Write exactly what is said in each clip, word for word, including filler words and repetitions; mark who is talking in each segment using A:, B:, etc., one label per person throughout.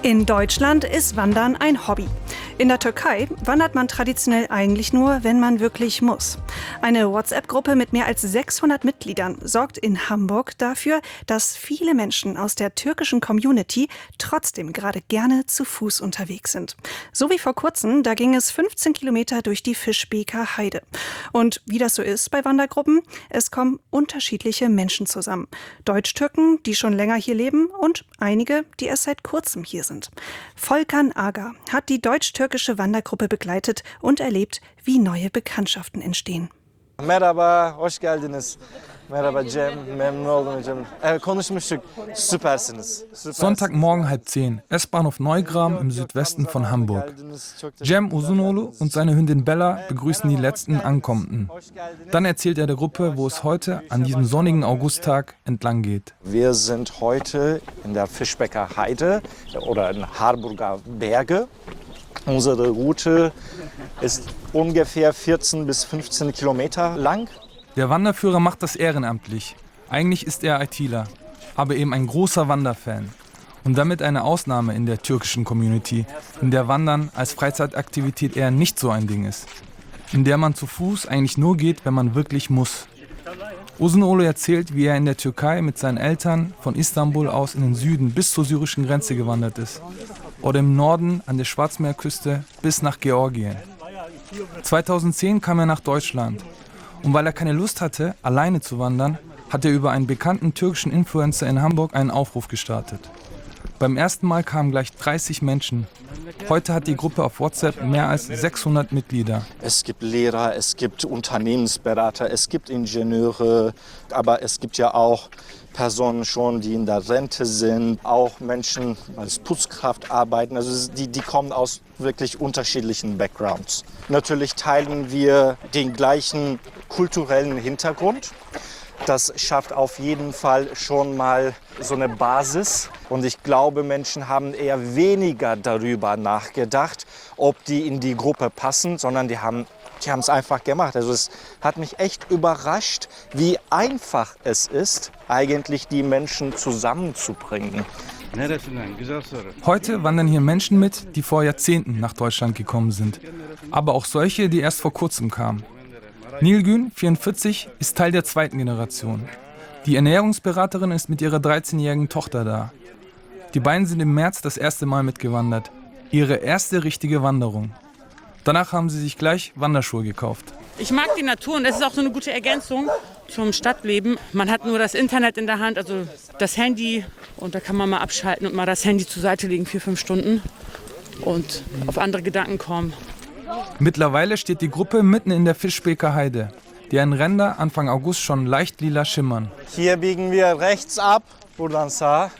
A: In Deutschland ist Wandern ein Hobby. In der Türkei wandert man traditionell eigentlich nur, wenn man wirklich muss. Eine WhatsApp-Gruppe mit mehr als sechshundert Mitgliedern sorgt in Hamburg dafür, dass viele Menschen aus der türkischen Community trotzdem gerade gerne zu Fuß unterwegs sind. So wie vor kurzem, da ging es fünfzehn Kilometer durch die Fischbeker Heide. Und wie das so ist bei Wandergruppen, es kommen unterschiedliche Menschen zusammen. Deutsch-Türken, die schon länger hier leben, und einige, die erst seit kurzem hier sind. Volkan Aga hat die deutsch-türkische Wandergruppe begleitet und erlebt, wie neue Bekanntschaften entstehen.
B: Merhaba, hoş geldiniz. Merhaba Cem, memnun oldum Cem. Äh, konuşmuştuk, süpersiniz. Süpersiniz.
C: Sonntagmorgen halb zehn, S-Bahnhof Neugram im Südwesten von Hamburg. Cem Uzunoglu und seine Hündin Bella begrüßen die letzten Ankommenden. Dann erzählt er der Gruppe, wo es heute an diesem sonnigen Augusttag entlang geht.
B: Wir sind heute in der Fischbeker Heide oder in Harburger Berge. Unsere Route ist ungefähr vierzehn bis fünfzehn Kilometer lang.
C: Der Wanderführer macht das ehrenamtlich. Eigentlich ist er ITler, aber eben ein großer Wanderfan. Und damit eine Ausnahme in der türkischen Community, in der Wandern als Freizeitaktivität eher nicht so ein Ding ist. In der man zu Fuß eigentlich nur geht, wenn man wirklich muss. Uzunoglu erzählt, wie er in der Türkei mit seinen Eltern von Istanbul aus in den Süden bis zur syrischen Grenze gewandert ist. Oder im Norden an der Schwarzmeerküste bis nach Georgien. zweitausendzehn kam er nach Deutschland. Und weil er keine Lust hatte, alleine zu wandern, hat er über einen bekannten türkischen Influencer in Hamburg einen Aufruf gestartet. Beim ersten Mal kamen gleich dreißig Menschen. Heute hat die Gruppe auf WhatsApp mehr als sechshundert Mitglieder.
B: Es gibt Lehrer, es gibt Unternehmensberater, es gibt Ingenieure, aber es gibt ja auch Personen schon, die in der Rente sind, auch Menschen als Putzkraft arbeiten. Also die, die kommen aus wirklich unterschiedlichen Backgrounds. Natürlich teilen wir den gleichen kulturellen Hintergrund. Das schafft auf jeden Fall schon mal so eine Basis. Und ich glaube, Menschen haben eher weniger darüber nachgedacht, ob die in die Gruppe passen, sondern die haben die haben es einfach gemacht. Also es hat mich echt überrascht, wie einfach es ist, eigentlich die Menschen zusammenzubringen.
C: Heute wandern hier Menschen mit, die vor Jahrzehnten nach Deutschland gekommen sind. Aber auch solche, die erst vor kurzem kamen. Nilgün, vierundvierzig, ist Teil der zweiten Generation. Die Ernährungsberaterin ist mit ihrer dreizehnjährigen Tochter da. Die beiden sind im März das erste Mal mitgewandert. Ihre erste richtige Wanderung. Danach haben sie sich gleich Wanderschuhe gekauft.
D: Ich mag die Natur und das ist auch so eine gute Ergänzung zum Stadtleben. Man hat nur das Internet in der Hand, also das Handy, und da kann man mal abschalten und mal das Handy zur Seite legen, vier, fünf Stunden und auf andere Gedanken kommen.
C: Mittlerweile steht die Gruppe mitten in der Fischbeker Heide, deren Ränder Anfang August schon leicht lila schimmern.
B: Hier biegen wir rechts ab, buradan sağa.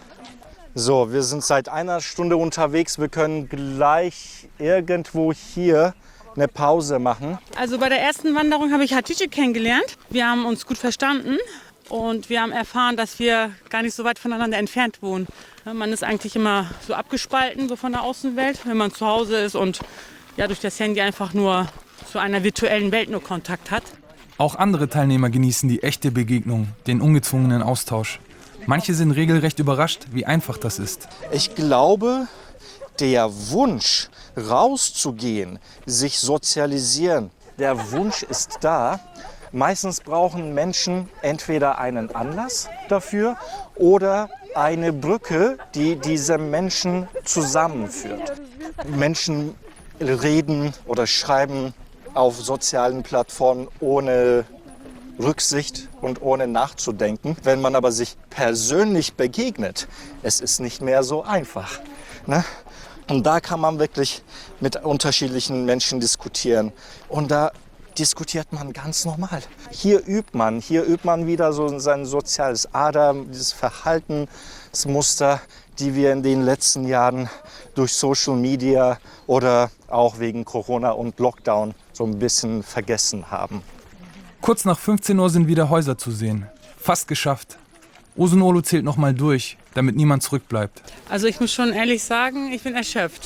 B: So, wir sind seit einer Stunde unterwegs. Wir können gleich irgendwo hier eine Pause machen.
D: Also bei der ersten Wanderung habe ich Hatice kennengelernt. Wir haben uns gut verstanden und wir haben erfahren, dass wir gar nicht so weit voneinander entfernt wohnen. Man ist eigentlich immer so abgespalten so von der Außenwelt, wenn man zu Hause ist und ja, durch das Handy einfach nur zu einer virtuellen Welt nur Kontakt hat.
C: Auch andere Teilnehmer genießen die echte Begegnung, den ungezwungenen Austausch. Manche sind regelrecht überrascht, wie einfach das ist.
B: Ich glaube, der Wunsch, rauszugehen, sich sozialisieren, der Wunsch ist da. Meistens brauchen Menschen entweder einen Anlass dafür oder eine Brücke, die diese Menschen zusammenführt. Menschen reden oder schreiben auf sozialen Plattformen ohne Rücksicht und ohne nachzudenken. Wenn man aber sich persönlich begegnet, es ist nicht mehr so einfach. Ne? Und da kann man wirklich mit unterschiedlichen Menschen diskutieren. Und da diskutiert man ganz normal. Hier übt man, hier übt man wieder so sein soziales Ader, dieses Verhaltensmuster, die wir in den letzten Jahren durch Social Media oder auch wegen Corona und Lockdown so ein bisschen vergessen haben.
C: Kurz nach fünfzehn Uhr sind wieder Häuser zu sehen. Fast geschafft. Uzunoglu zählt noch mal durch, damit niemand zurückbleibt.
D: Also ich muss schon ehrlich sagen, ich bin erschöpft.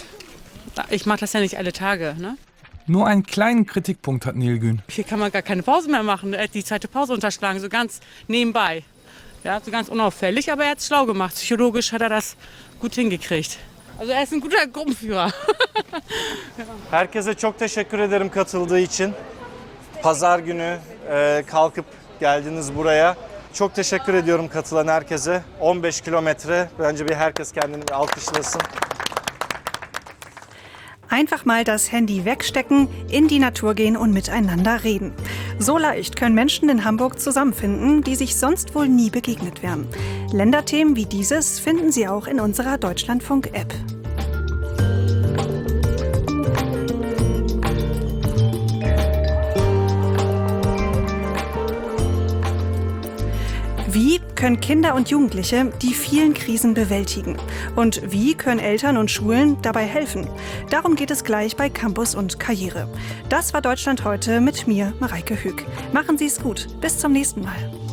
D: Ich mache das ja nicht alle Tage, ne?
C: Nur einen kleinen Kritikpunkt hat Nilgün.
D: Hier kann man gar keine Pause mehr machen. Er hat die zweite Pause unterschlagen, so ganz nebenbei. Ja, so ganz unauffällig, aber er hat es schlau gemacht. Psychologisch hat er das gut hingekriegt. Also er ist ein guter Gruppenführer.
B: Herkese çok teşekkür ederim katıldığı için. Pazar günü e, kalkıp geldiniz buraya. Çok teşekkür ediyorum katılan herkese. on beş kilometre. Bence bir herkes kendini bir alkışlasın.
A: Einfach mal das Handy wegstecken, in die Natur gehen und miteinander reden. So leicht können Menschen in Hamburg zusammenfinden, die sich sonst wohl nie begegnet wären. Länderthemen wie dieses finden Sie auch in unserer Deutschlandfunk-App. Wie können Kinder und Jugendliche die vielen Krisen bewältigen? Und wie können Eltern und Schulen dabei helfen? Darum geht es gleich bei Campus und Karriere. Das war Deutschland heute mit mir, Mareike Hüg. Machen Sie es gut. Bis zum nächsten Mal.